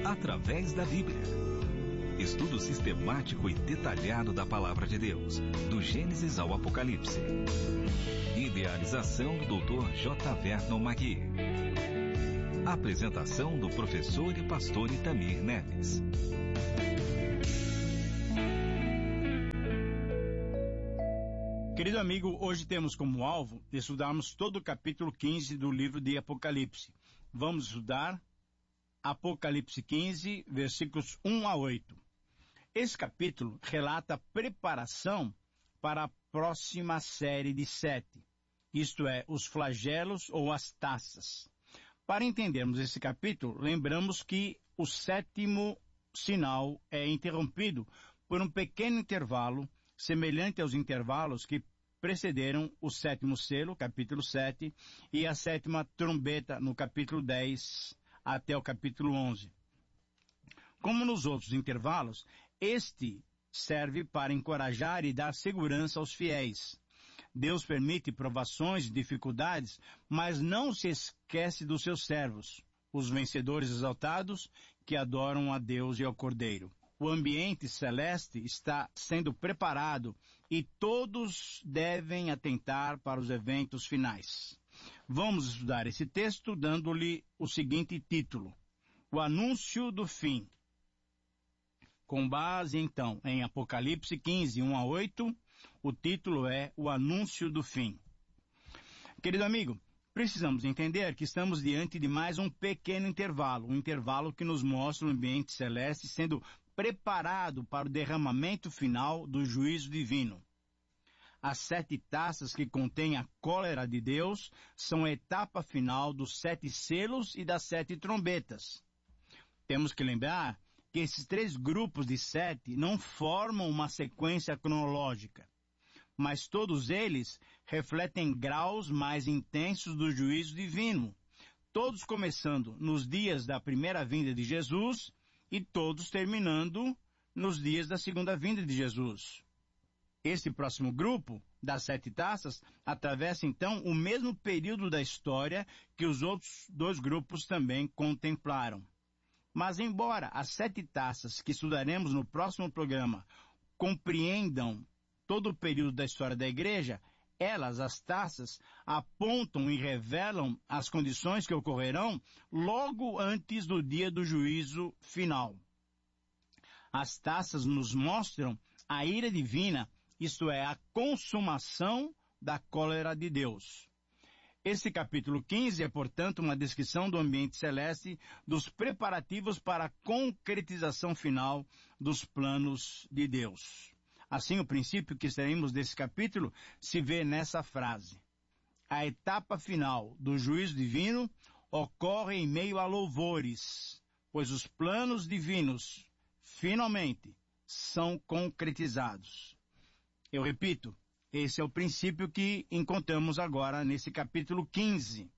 através da Bíblia. Estudo sistemático e detalhado da Palavra de Deus, do Gênesis ao Apocalipse. Idealização do Dr. J. Vernon Magui. Apresentação do professor e pastor Itamir Neves. Querido amigo, hoje temos como alvo estudarmos todo o capítulo 15 do livro de Apocalipse. Vamos estudar Apocalipse 15, versículos 1 a 8. Esse capítulo relata a preparação para a próxima série de 7, isto é, os flagelos ou as taças. Para entendermos esse capítulo, lembramos que o 7º sinal é interrompido por um pequeno intervalo, semelhante aos intervalos que precederam o 7º selo, capítulo 7, e a 7ª trombeta, no capítulo 10, até o capítulo 11. Como nos outros intervalos, este serve para encorajar e dar segurança aos fiéis. Deus permite provações e dificuldades, mas não se esquece dos seus servos, os vencedores exaltados que adoram a Deus e ao Cordeiro. O ambiente celeste está sendo preparado e todos devem atentar para os eventos finais. Vamos estudar esse texto dando-lhe o seguinte título: O Anúncio do Fim. Com base, então, em Apocalipse 15, 1 a 8, o título é O Anúncio do Fim. Querido amigo, precisamos entender que estamos diante de mais um pequeno intervalo, um intervalo que nos mostra o ambiente celeste sendo preparado para o derramamento final do juízo divino. As 7 taças que contêm a cólera de Deus são a etapa final dos 7 selos e das 7 trombetas. Temos que lembrar que esses 3 grupos de 7 não formam uma sequência cronológica, mas todos eles refletem graus mais intensos do juízo divino, todos começando nos dias da primeira vinda de Jesus e todos terminando nos dias da segunda vinda de Jesus. Esse próximo grupo, das 7 taças, atravessa então o mesmo período da história que os outros 2 grupos também contemplaram. Mas embora as 7 taças que estudaremos no próximo programa compreendam todo o período da história da igreja, elas, as taças, apontam e revelam as condições que ocorrerão logo antes do dia do juízo final. As taças nos mostram a ira divina, isto é, a consumação da cólera de Deus. Esse capítulo 15 é, portanto, uma descrição do ambiente celeste, dos preparativos para a concretização final dos planos de Deus. Assim, o princípio que extraímos desse capítulo se vê nessa frase: a etapa final do juízo divino ocorre em meio a louvores, pois os planos divinos, finalmente, são concretizados. Eu repito, esse é o princípio que encontramos agora nesse capítulo 15.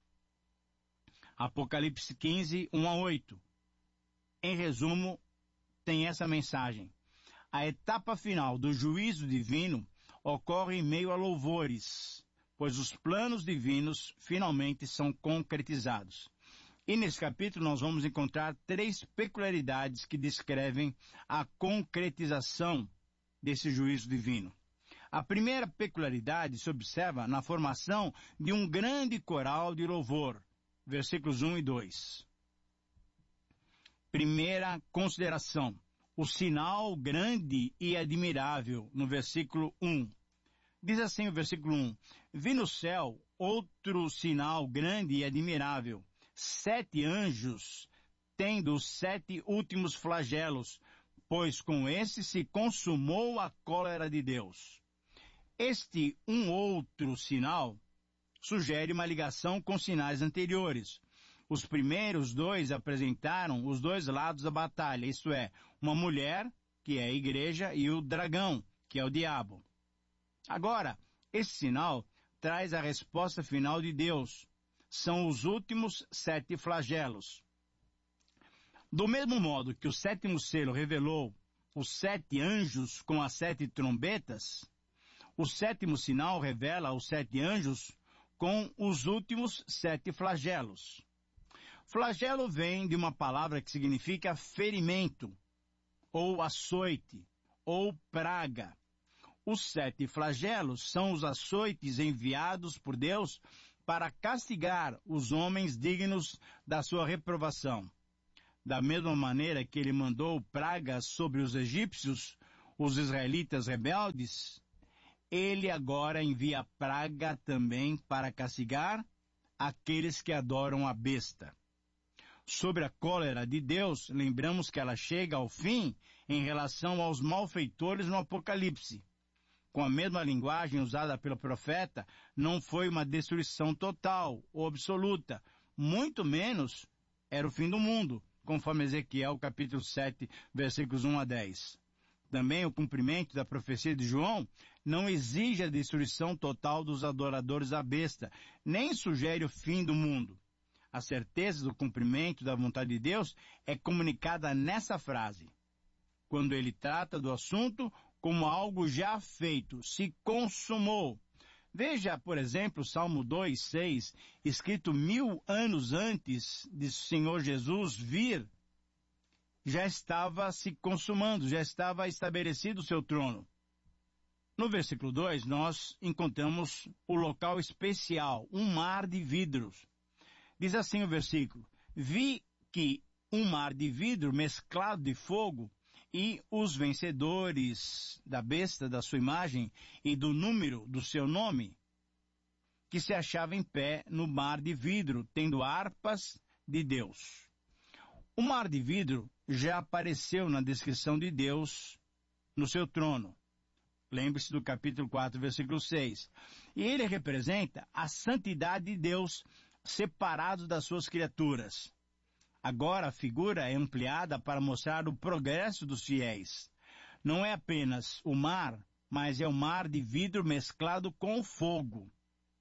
Apocalipse 15, 1 a 8. Em resumo, tem essa mensagem: a etapa final do juízo divino ocorre em meio a louvores, pois os planos divinos finalmente são concretizados. E nesse capítulo nós vamos encontrar 3 peculiaridades que descrevem a concretização desse juízo divino. A primeira peculiaridade se observa na formação de um grande coral de louvor, versículos 1 e 2. Primeira consideração: o sinal grande e admirável, no versículo 1. Diz assim o versículo 1: Vi no céu outro sinal grande e admirável, 7 anjos, tendo os 7 últimos flagelos, pois com esse se consumou a cólera de Deus. Este outro sinal sugere uma ligação com sinais anteriores. Os primeiros 2 apresentaram os 2 lados da batalha, isto é, uma mulher, que é a igreja, e o dragão, que é o diabo. Agora, esse sinal traz a resposta final de Deus. São os últimos 7 flagelos. Do mesmo modo que o 7º selo revelou os 7 anjos com as 7 trombetas, o 7º sinal revela os 7 anjos com os últimos 7 flagelos. Flagelo vem de uma palavra que significa ferimento, ou açoite, ou praga. Os 7 flagelos são os açoites enviados por Deus para castigar os homens dignos da sua reprovação. Da mesma maneira que ele mandou pragas sobre os egípcios, os israelitas rebeldes, ele agora envia praga também para castigar aqueles que adoram a besta. Sobre a cólera de Deus, lembramos que ela chega ao fim em relação aos malfeitores no Apocalipse. Com a mesma linguagem usada pelo profeta, não foi uma destruição total ou absoluta, muito menos era o fim do mundo, conforme Ezequiel capítulo 7, versículos 1 a 10. Também o cumprimento da profecia de João não exige a destruição total dos adoradores à besta, nem sugere o fim do mundo. A certeza do cumprimento da vontade de Deus é comunicada nessa frase, quando ele trata do assunto como algo já feito, se consumou. Veja, por exemplo, Salmo 2:6, escrito 1000 anos antes de Senhor Jesus vir, já estava se consumando, já estava estabelecido o seu trono. No versículo 2, nós encontramos o local especial, um mar de vidros. Diz assim o versículo: vi que um mar de vidro mesclado de fogo, e os vencedores da besta, da sua imagem e do número do seu nome, que se achava em pé no mar de vidro, tendo harpas de Deus. O mar de vidro já apareceu na descrição de Deus no seu trono. Lembre-se do capítulo 4, versículo 6. E ele representa a santidade de Deus, separado das suas criaturas. Agora a figura é ampliada para mostrar o progresso dos fiéis. Não é apenas o mar, mas é o mar de vidro mesclado com fogo.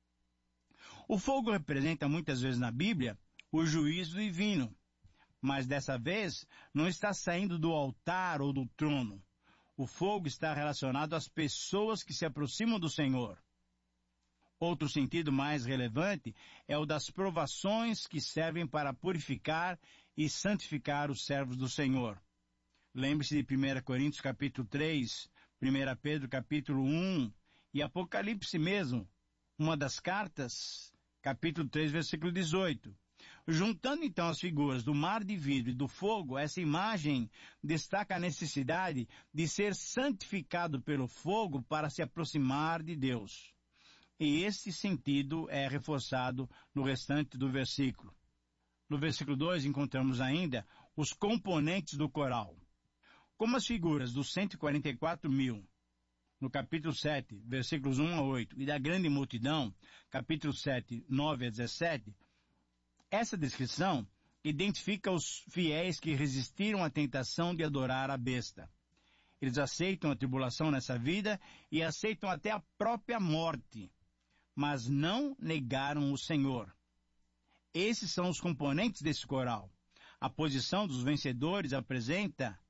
O fogo representa muitas vezes na Bíblia o juízo divino, mas dessa vez não está saindo do altar ou do trono. O fogo está relacionado às pessoas que se aproximam do Senhor. Outro sentido mais relevante é o das provações que servem para purificar e santificar os servos do Senhor. Lembre-se de 1 Coríntios capítulo 3, 1 Pedro capítulo 1 e Apocalipse mesmo, uma das cartas, capítulo 3, versículo 18. Juntando então as figuras do mar de vidro e do fogo, essa imagem destaca a necessidade de ser santificado pelo fogo para se aproximar de Deus. E esse sentido é reforçado no restante do versículo. No versículo 2 encontramos ainda os componentes do coral. Como as figuras dos 144.000, no capítulo 7, versículos 1 a 8, e da grande multidão, capítulo 7, 9 a 17, essa descrição identifica os fiéis que resistiram à tentação de adorar a besta. Eles aceitam a tribulação nessa vida e aceitam até a própria morte, mas não negaram o Senhor. Esses são os componentes desse coral. A posição dos vencedores apresenta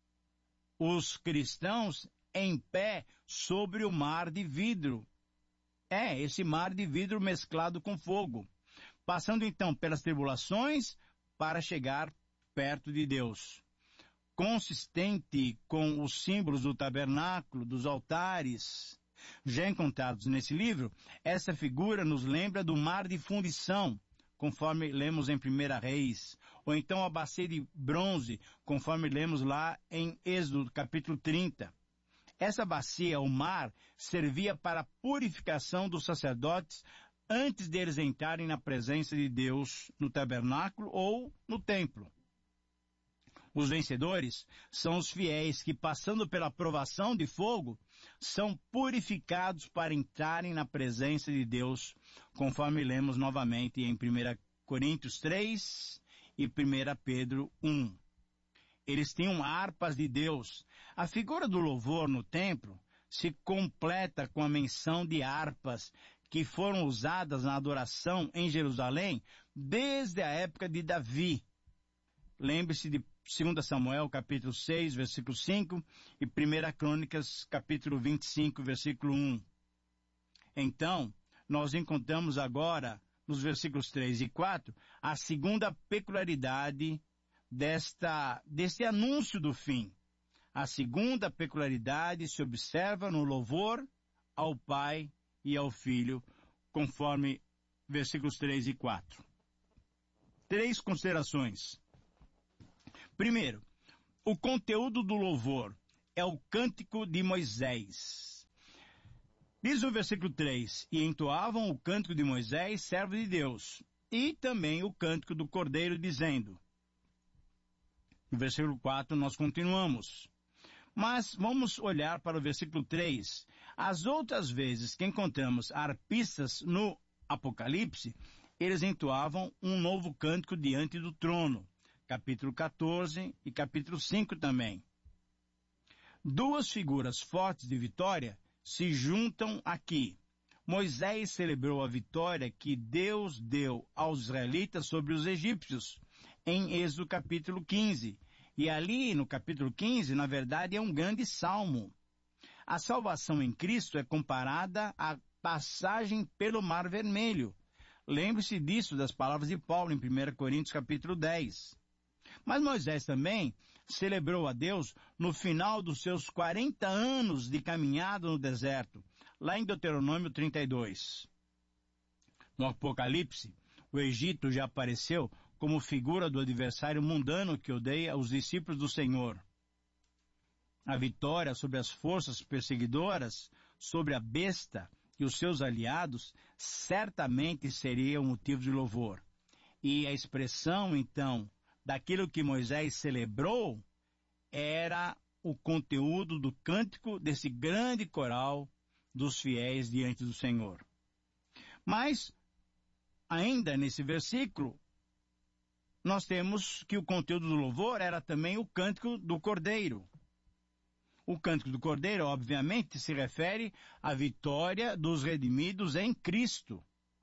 os cristãos em pé sobre o mar de vidro. Esse mar de vidro mesclado com fogo, passando então pelas tribulações para chegar perto de Deus. Consistente com os símbolos do tabernáculo, dos altares, já encontrados nesse livro, essa figura nos lembra do mar de fundição, conforme lemos em 1 Reis, ou então a bacia de bronze, conforme lemos lá em Êxodo, capítulo 30. Essa bacia, o mar, servia para a purificação dos sacerdotes antes deles entrarem na presença de Deus no tabernáculo ou no templo. Os vencedores são os fiéis que, passando pela provação de fogo, são purificados para entrarem na presença de Deus, conforme lemos novamente em 1 Coríntios 3 e 1 Pedro 1. Eles tinham harpas de Deus. A figura do louvor no templo se completa com a menção de harpas que foram usadas na adoração em Jerusalém desde a época de Davi. Lembre-se de 2 Samuel, capítulo 6, versículo 5, e 1 Crônicas, capítulo 25, versículo 1. Então, nós encontramos agora nos versículos 3 e 4, a segunda peculiaridade deste anúncio do fim. A segunda peculiaridade se observa no louvor ao Pai e ao Filho, conforme versículos 3 e 4. 3 considerações. Primeiro, o conteúdo do louvor é o cântico de Moisés. Diz o versículo 3, e entoavam o cântico de Moisés, servo de Deus, e também o cântico do Cordeiro, dizendo. No versículo 4 nós continuamos. Mas vamos olhar para o versículo 3. As outras vezes que encontramos arpistas no Apocalipse, eles entoavam um novo cântico diante do trono. Capítulo 14 e capítulo 5 também. Duas figuras fortes de vitória se juntam aqui. Moisés celebrou a vitória que Deus deu aos israelitas sobre os egípcios, em Êxodo capítulo 15. E ali, no capítulo 15, na verdade, é um grande salmo. A salvação em Cristo é comparada à passagem pelo Mar Vermelho. Lembre-se disso, das palavras de Paulo em 1 Coríntios capítulo 10. Mas Moisés também celebrou a Deus no final dos seus 40 anos de caminhada no deserto, lá em Deuteronômio 32. No Apocalipse, o Egito já apareceu como figura do adversário mundano que odeia os discípulos do Senhor. A vitória sobre as forças perseguidoras, sobre a besta e os seus aliados, certamente seria um motivo de louvor. E a expressão, então, daquilo que Moisés celebrou, era o conteúdo do cântico desse grande coral dos fiéis diante do Senhor. Mas, ainda nesse versículo, nós temos que o conteúdo do louvor era também o cântico do Cordeiro. O cântico do Cordeiro, obviamente, se refere à vitória dos redimidos em Cristo.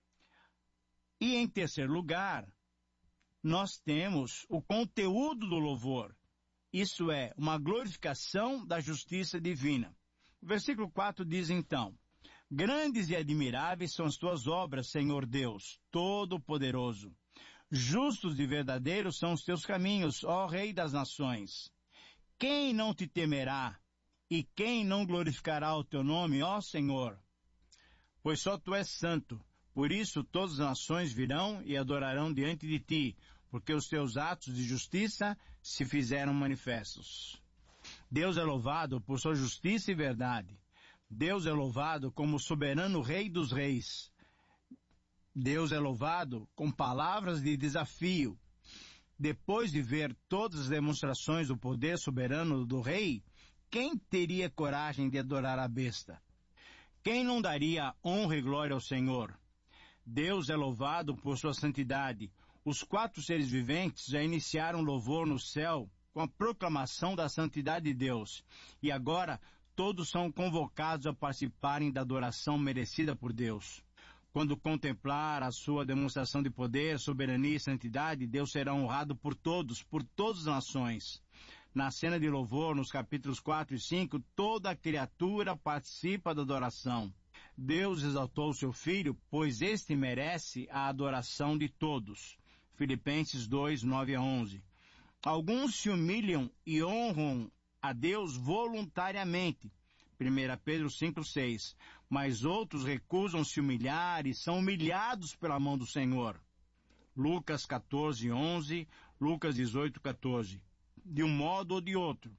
E, em terceiro lugar, nós temos o conteúdo do louvor. Isso é, uma glorificação da justiça divina. O versículo 4 diz então, grandes e admiráveis são as tuas obras, Senhor Deus, Todo-Poderoso. Justos e verdadeiros são os teus caminhos, ó Rei das nações. Quem não te temerá e quem não glorificará o teu nome, ó Senhor? Pois só tu és santo. Por isso todas as nações virão e adorarão diante de ti, porque os teus atos de justiça se fizeram manifestos. Deus é louvado por sua justiça e verdade. Deus é louvado como soberano Rei dos reis. Deus é louvado com palavras de desafio. Depois de ver todas as demonstrações do poder soberano do Rei, quem teria coragem de adorar a besta? Quem não daria honra e glória ao Senhor? Deus é louvado por sua santidade. Os 4 seres viventes já iniciaram louvor no céu com a proclamação da santidade de Deus. E agora todos são convocados a participarem da adoração merecida por Deus. Quando contemplar a sua demonstração de poder, soberania e santidade, Deus será honrado por todas as nações. Na cena de louvor, nos capítulos 4 e 5, toda a criatura participa da adoração. Deus exaltou o seu Filho, pois este merece a adoração de todos. Filipenses 2, 9 a 11. Alguns se humilham e honram a Deus voluntariamente. 1 Pedro 5, 6. Mas outros recusam se humilhar e são humilhados pela mão do Senhor. Lucas 14, 11, Lucas 18, 14. De um modo ou de outro,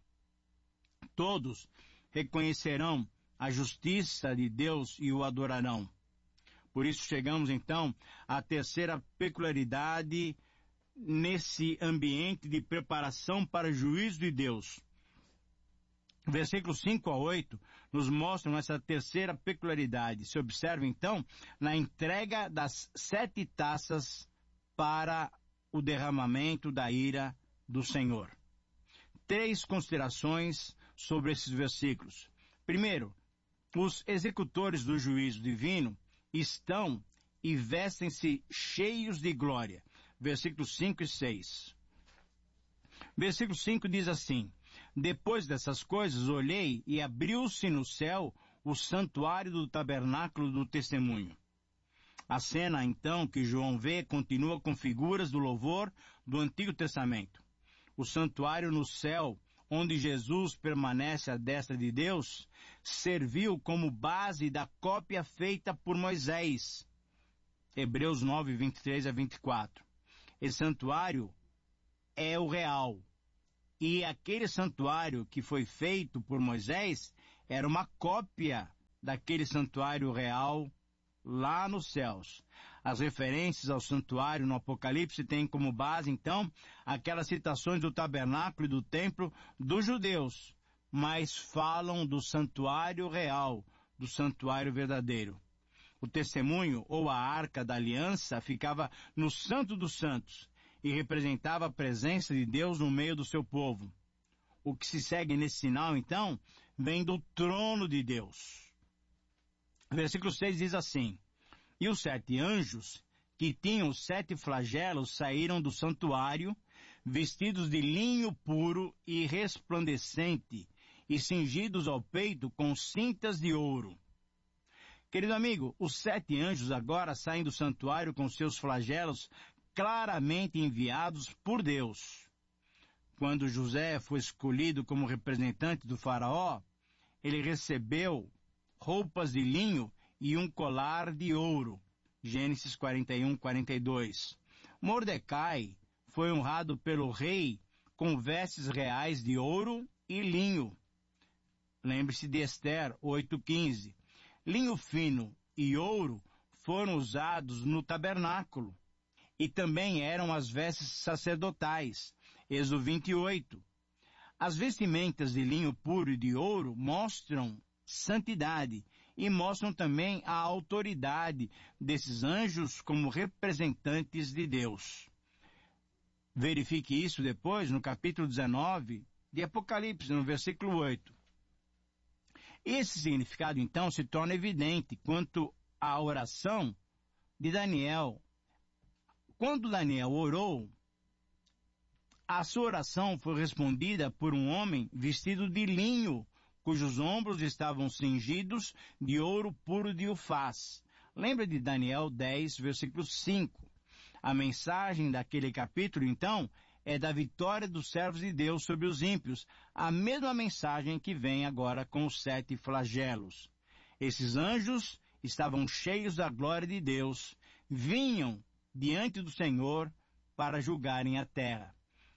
todos reconhecerão a justiça de Deus e o adorarão. Por isso chegamos então à terceira peculiaridade nesse ambiente de preparação para o juízo de Deus. Versículos 5 a 8 nos mostram essa terceira peculiaridade. Se observa então na entrega das 7 taças para o derramamento da ira do Senhor. 3 considerações sobre esses versículos. Primeiro, os executores do juízo divino estão e vestem-se cheios de glória. Versículos 5 e 6. Versículo 5 diz assim, depois dessas coisas olhei e abriu-se no céu o santuário do tabernáculo do testemunho. A cena, então, que João vê continua com figuras do louvor do Antigo Testamento. O santuário no céu, onde Jesus permanece à destra de Deus, serviu como base da cópia feita por Moisés. Hebreus 9, 23 a 24. Esse santuário é o real. E aquele santuário que foi feito por Moisés era uma cópia daquele santuário real lá nos céus. As referências ao santuário no Apocalipse têm como base, então, aquelas citações do tabernáculo e do templo dos judeus, mas falam do santuário real, do santuário verdadeiro. O testemunho, ou a arca da aliança, ficava no Santo dos Santos e representava a presença de Deus no meio do seu povo. O que se segue nesse sinal, então, vem do trono de Deus. Versículo 6 diz assim: E os 7 anjos, que tinham 7 flagelos, saíram do santuário, vestidos de linho puro e resplandecente, e cingidos ao peito com cintas de ouro. Querido amigo, os 7 anjos agora saem do santuário com seus flagelos claramente enviados por Deus. Quando José foi escolhido como representante do faraó, ele recebeu roupas de linho e um colar de ouro. Gênesis 41, 42. Mordecai foi honrado pelo rei com vestes reais de ouro e linho. Lembre-se de Esther 8:15. Linho fino e ouro foram usados no tabernáculo. E também eram as vestes sacerdotais. Êxodo 28. As vestimentas de linho puro e de ouro mostram santidade e mostram também a autoridade desses anjos como representantes de Deus. Verifique isso depois no capítulo 19 de Apocalipse, no versículo 8. Esse significado, então, se torna evidente quanto à oração de Daniel. Quando Daniel orou, a sua oração foi respondida por um homem vestido de linho, cujos ombros estavam cingidos de ouro puro de Ufaz. Lembra de Daniel 10, versículo 5. A mensagem daquele capítulo, então, é da vitória dos servos de Deus sobre os ímpios, a mesma mensagem que vem agora com os 7 flagelos. Esses anjos estavam cheios da glória de Deus, vinham diante do Senhor para julgarem a terra.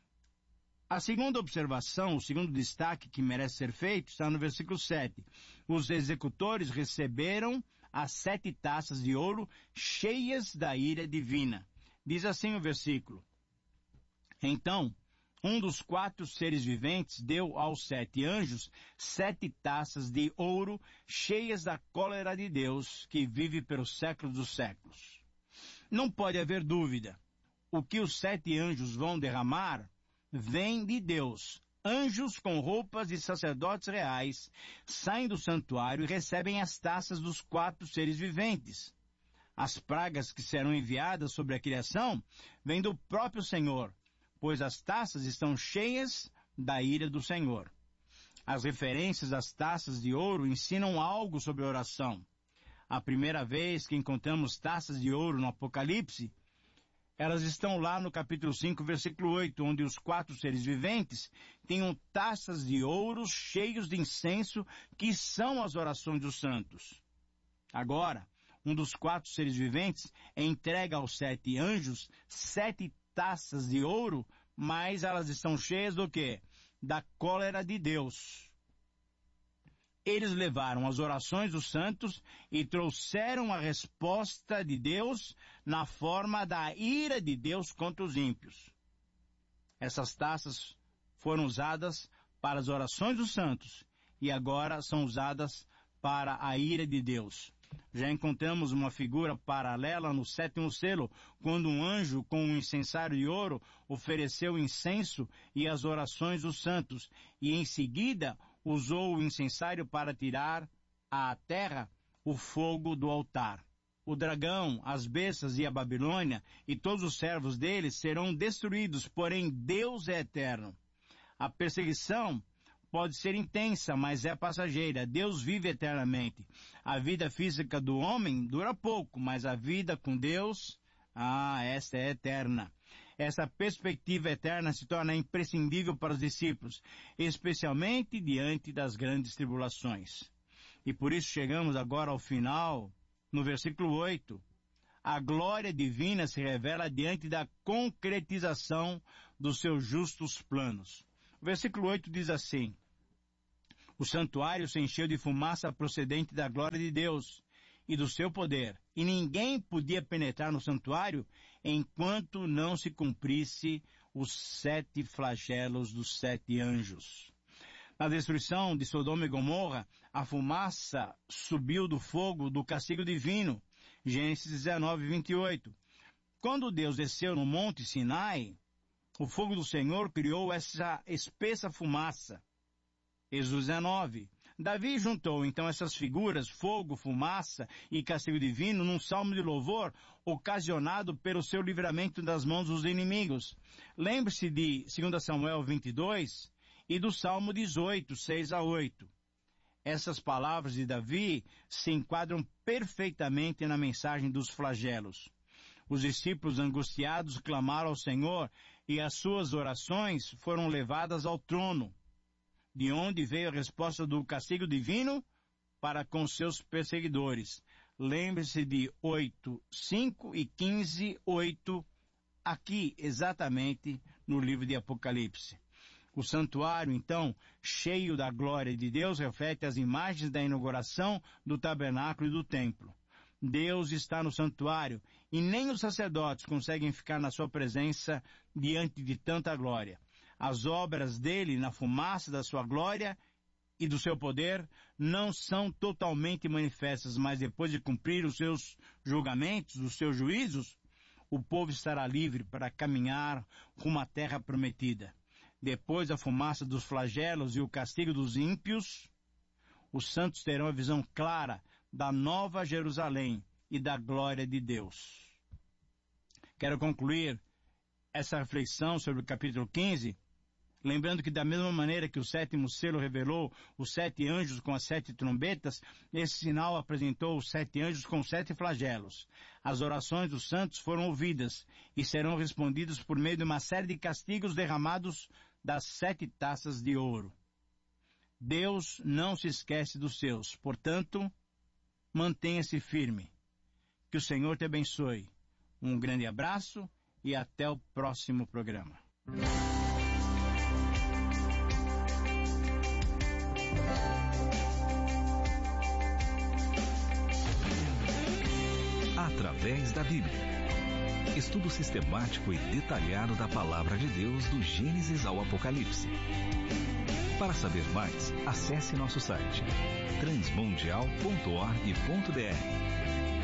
A segunda observação, o segundo destaque que merece ser feito, está no versículo 7. Os executores receberam as 7 taças de ouro cheias da ira divina. Diz assim o versículo: Então, um dos 4 seres viventes deu aos 7 anjos 7 taças de ouro cheias da cólera de Deus, que vive pelos séculos dos séculos. Não pode haver dúvida. O que os 7 anjos vão derramar vem de Deus. Anjos com roupas de sacerdotes reais saem do santuário e recebem as taças dos 4 seres viventes. As pragas que serão enviadas sobre a criação vêm do próprio Senhor, pois as taças estão cheias da ira do Senhor. As referências às taças de ouro ensinam algo sobre a oração. A primeira vez que encontramos taças de ouro no Apocalipse, elas estão lá no capítulo 5, versículo 8, onde os 4 seres viventes tinham taças de ouro cheios de incenso, que são as orações dos santos. Agora, um dos 4 seres viventes entrega aos 7 anjos 7 taças de ouro, mas elas estão cheias do quê? Da cólera de Deus. Eles levaram as orações dos santos e trouxeram a resposta de Deus na forma da ira de Deus contra os ímpios. Essas taças foram usadas para as orações dos santos e agora são usadas para a ira de Deus. Já encontramos uma figura paralela no 7º selo, quando um anjo com um incensário de ouro ofereceu incenso e as orações dos santos, e em seguida usou o incensário para tirar à terra o fogo do altar. O dragão, as bestas e a Babilônia e todos os servos deles serão destruídos, porém Deus é eterno. A perseguição pode ser intensa, mas é passageira. Deus vive eternamente. A vida física do homem dura pouco, mas a vida com Deus, esta é eterna. Essa perspectiva eterna se torna imprescindível para os discípulos, especialmente diante das grandes tribulações. E por isso chegamos agora ao final, no versículo 8. A glória divina se revela diante da concretização dos seus justos planos. O versículo 8 diz assim: o santuário se encheu de fumaça procedente da glória de Deus e do seu poder, e ninguém podia penetrar no santuário enquanto não se cumprisse os 7 flagelos dos 7 anjos. Na destruição de Sodoma e Gomorra, a fumaça subiu do fogo do castigo divino. Gênesis 19, 28. Quando Deus desceu no monte Sinai, o fogo do Senhor criou essa espessa fumaça. Êxodo 19. Davi juntou então essas figuras, fogo, fumaça e castigo divino, num salmo de louvor ocasionado pelo seu livramento das mãos dos inimigos. Lembre-se de 2 Samuel 22 e do Salmo 18, 6 a 8. Essas palavras de Davi se enquadram perfeitamente na mensagem dos flagelos. Os discípulos angustiados clamaram ao Senhor e as suas orações foram levadas ao trono, de onde veio a resposta do castigo divino para com seus perseguidores. Lembre-se de 8, 5 e 15, 8, aqui exatamente no livro de Apocalipse. O santuário, então, cheio da glória de Deus, reflete as imagens da inauguração do tabernáculo e do templo. Deus está no santuário e nem os sacerdotes conseguem ficar na sua presença diante de tanta glória. As obras dele na fumaça da sua glória e do seu poder não são totalmente manifestas, mas depois de cumprir os seus julgamentos, os seus juízos, o povo estará livre para caminhar rumo à terra prometida. Depois da fumaça dos flagelos e o castigo dos ímpios, os santos terão a visão clara da nova Jerusalém e da glória de Deus. Quero concluir essa reflexão sobre o capítulo 15, lembrando que da mesma maneira que o 7º selo revelou os 7 anjos com as 7 trombetas, esse sinal apresentou os 7 anjos com 7 flagelos. As orações dos santos foram ouvidas e serão respondidas por meio de uma série de castigos derramados das 7 taças de ouro. Deus não se esquece dos seus, portanto, mantenha-se firme. Que o Senhor te abençoe. Um grande abraço e até o próximo programa. Através da Bíblia. Estudo sistemático e detalhado da Palavra de Deus do Gênesis ao Apocalipse. Para saber mais, acesse nosso site transmundial.org.br.